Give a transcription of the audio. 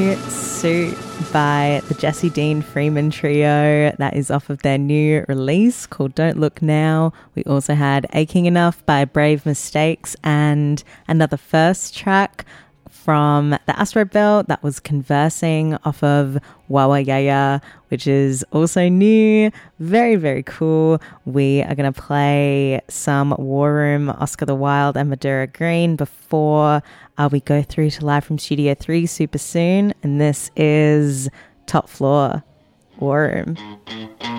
new Suit by the Jesse Dean Freeman Trio. That is off of their new release called Don't Look Now. We also had Aching Enough by Brave Mistakes and another first track from the Astro Belt that was Conversing off of Wawa Yaya, which is also new. Very, very cool. We are going to play some War Room, Oscar the Wild and Madura Green before we go through to Live from Studio 3 super soon. And this is Top Floor, War Room.